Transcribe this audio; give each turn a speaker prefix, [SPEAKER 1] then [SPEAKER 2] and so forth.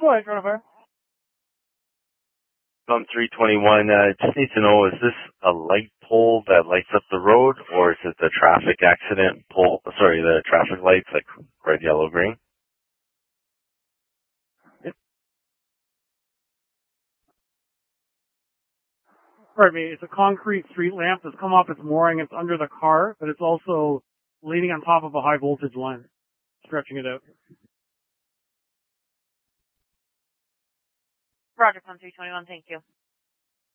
[SPEAKER 1] Go ahead, Jennifer.
[SPEAKER 2] On 321, just need to know, is this a light pole that lights up the road, or is it the traffic accident pole, the traffic lights, like red, yellow, green?
[SPEAKER 1] Pardon me, it's a concrete street lamp that's come off its mooring. It's under the car, but it's also leaning on top of a high voltage line, stretching it out.
[SPEAKER 3] Roger, from 321, thank you.